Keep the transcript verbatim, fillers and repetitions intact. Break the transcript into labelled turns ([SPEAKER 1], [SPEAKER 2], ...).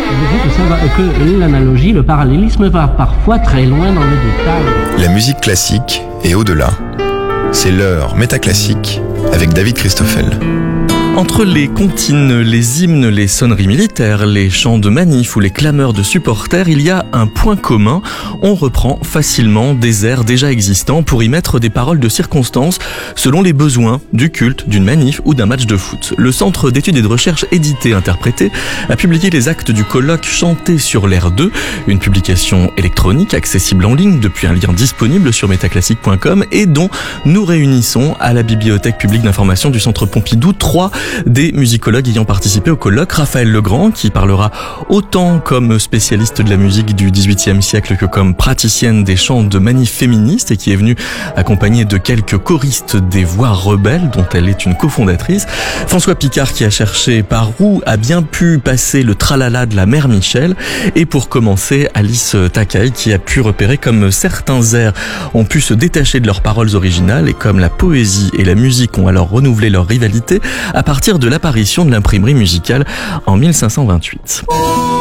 [SPEAKER 1] Il faut savoir que l'analogie, le parallélisme va parfois très loin dans les détails.
[SPEAKER 2] La musique classique et au-delà. C'est l'heure métaclassique avec David Christoffel.
[SPEAKER 3] Entre les comptines, les hymnes, les sonneries militaires, les chants de manif ou les clameurs de supporters, il y a un point commun. On reprend facilement des airs déjà existants pour y mettre des paroles de circonstance selon les besoins du culte, d'une manif ou d'un match de foot. Le Centre d'études et de recherche édité interprété a publié les actes du colloque Chanter sur l'air deux, une publication électronique accessible en ligne depuis un lien disponible sur métaclassique point com et dont nous réunissons à la Bibliothèque publique d'information du Centre Pompidou trois des musicologues ayant participé au colloque. Raphaël Legrand, qui parlera autant comme spécialiste de la musique du dix-huitième siècle que comme praticienne des chants de manif féministes et qui est venue accompagnée de quelques choristes des Voix rebelles dont elle est une cofondatrice. François Picard, qui a cherché par où a bien pu passer le tralala de la mère Michel. Et pour commencer, Alice Takai, qui a pu repérer comme certains airs ont pu se détacher de leurs paroles originales et comme la poésie et la musique ont alors renouvelé leur rivalité à partir de l'apparition de l'imprimerie musicale en mille cinq cent vingt-huit.